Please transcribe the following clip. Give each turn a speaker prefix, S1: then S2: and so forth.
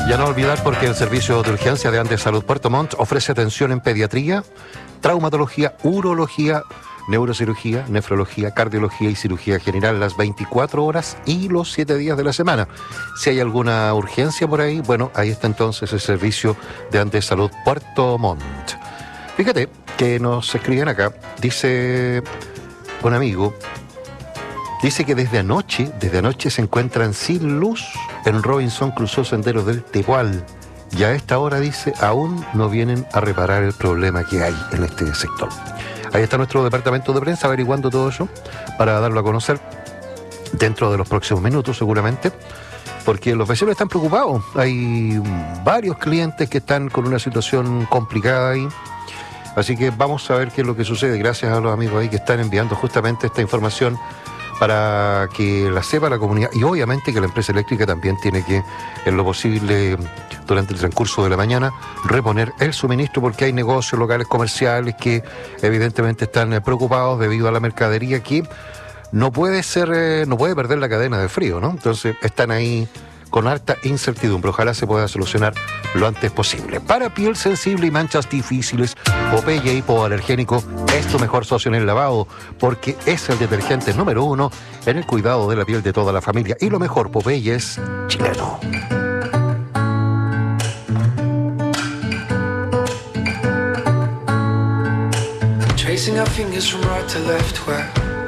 S1: Y a no olvidar porque el servicio de urgencia de Andes Salud Puerto Montt ofrece atención en pediatría, traumatología, urología, neurocirugía, nefrología, cardiología y cirugía general las 24 horas y los 7 días de la semana. Si hay alguna urgencia por ahí, bueno, ahí está entonces el servicio de Andes Salud Puerto Montt. Fíjate que nos escriben acá, dice un amigo, dice que desde anoche se encuentran sin luz en Robinson Crusoe Senderos del Tepual. Y a esta hora, dice, aún no vienen a reparar el problema que hay en este sector. Ahí está nuestro departamento de prensa averiguando todo eso para darlo a conocer dentro de los próximos minutos seguramente, porque los vecinos están preocupados. Hay varios clientes que están con una situación complicada ahí. Así que vamos a ver qué es lo que sucede. Gracias a los amigos ahí que están enviando justamente esta información para que la sepa la comunidad. Y obviamente que la empresa eléctrica también tiene que, en lo posible, durante el transcurso de la mañana, reponer el suministro, porque hay negocios locales comerciales que evidentemente están preocupados debido a la mercadería que no puede perder la cadena de frío, ¿no? Entonces están ahí con harta incertidumbre. Ojalá se pueda solucionar lo antes posible. Para piel sensible y manchas difíciles, Popeye hipoalergénico es tu mejor socio en el lavado, porque es el detergente número 1 en el cuidado de la piel de toda la familia. Y lo mejor, Popeye es chileno.
S2: Tracing our fingers from right to left, where